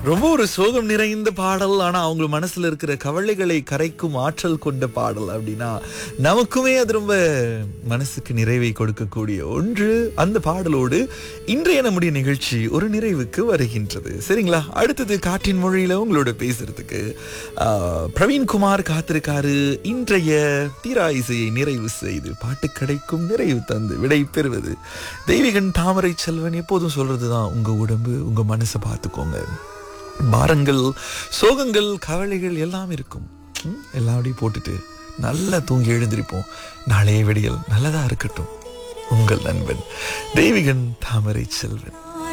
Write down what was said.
ரொம்ப ஒரு சோகம் நிறைந்த பாடல். ஆனா அவங்க மனசுல இருக்கிற கவலைகளை கரைக்கும் ஆற்றல் கொண்ட பாடல் அப்படின்னா நமக்குமே அது ரொம்ப மனசுக்கு நிறைவை கொடுக்கக்கூடிய ஒன்று. அந்த பாடலோடு இன்றைய நம்முடைய நிகழ்ச்சி ஒரு நிறைவுக்கு வருகின்றது. சரிங்களா? அடுத்தது காற்றின் மொழியில உங்களோட பேசுறதுக்கு பிரவீன்குமார் காத்திருக்காரு. இன்றைய தீரா இசையை நிறைவு செய்து பாட்டு கிடைக்கும் நிறைவு தந்து விடை பெறுவது தெய்வீகன் தாமரை செல்வன். எப்போதும் சொல்றதுதான், உங்க உடம்பு உங்க மனசை பார்த்துக்கோங்க. பாரங்கள், சோகங்கள், கவலைகள் எல்லாம் இருக்கும். எல்லாம் அப்படியே போட்டுட்டு நல்லா தூங்கி எழுந்திருப்போம். நாளைய விடியல் நல்லதா இருக்கட்டும். உங்கள் நண்பன் தெய்வீகன் தாமரை செல்வன்.